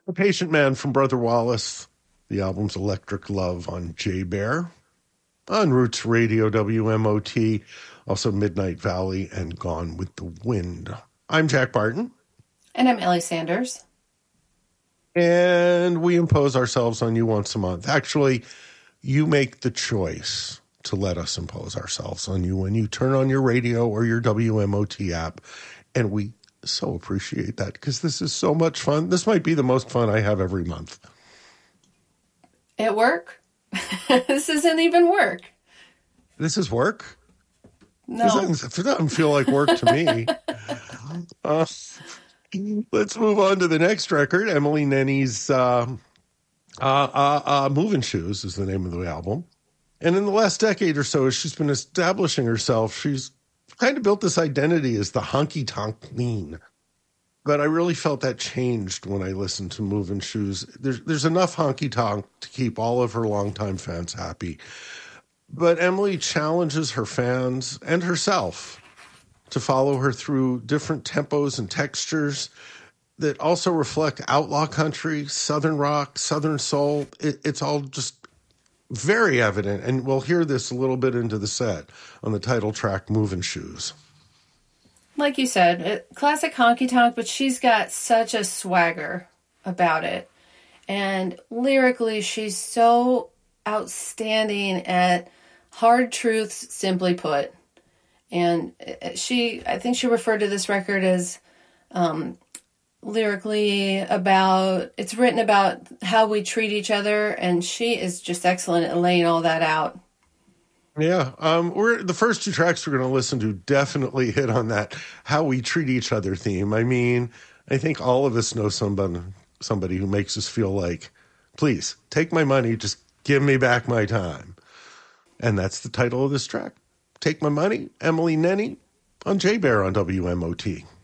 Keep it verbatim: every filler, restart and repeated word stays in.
The Patient Man from Brother Wallace. The album's Electric Love on J-Bear. On Roots Radio, W M O T. Also Midnight Valley and Gone with the Wind. I'm Jack Barton. And I'm Ellie Sanders. And we impose ourselves on you once a month. Actually, you make the choice to let us impose ourselves on you when you turn on your radio or your W M O T app. And we so appreciate that because this is so much fun. This might be the most fun I have every month. At work? This isn't even work. This is work? No. It doesn't, it doesn't feel like work to me. uh, let's move on to the next record. Emily Nenny's uh, uh, uh, uh, Moving Shoes is the name of the album. And in the last decade or so, as she's been establishing herself, she's kind of built this identity as the honky-tonk queen. But I really felt that changed when I listened to Moving Shoes. There's, there's enough honky-tonk to keep all of her longtime fans happy. But Emily challenges her fans and herself to follow her through different tempos and textures that also reflect outlaw country, southern rock, southern soul. It, it's all just very evident, and we'll hear this a little bit into the set on the title track, Moving Shoes. Like you said, it, classic honky-tonk, but she's got such a swagger about it. And lyrically, she's so outstanding at hard truths, simply put. And she, I think she referred to this record as um, lyrically about, it's written about how we treat each other, and she is just excellent at laying all that out. Yeah, um, we're the first two tracks we're going to listen to definitely hit on that how we treat each other theme. I mean, I think all of us know somebody, somebody who makes us feel like, please, take my money, just give me back my time. And that's the title of this track. Take My Money, Emily Nenny on J-Bear on W M O T.